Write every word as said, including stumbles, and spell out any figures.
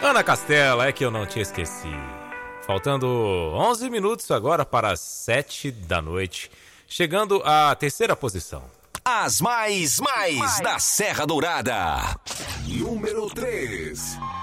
Ana Castela, é que eu não te esqueci. Faltando onze minutos agora para as sete da noite. Chegando à terceira posição. As mais, mais, mais da Serra Dourada. Número três.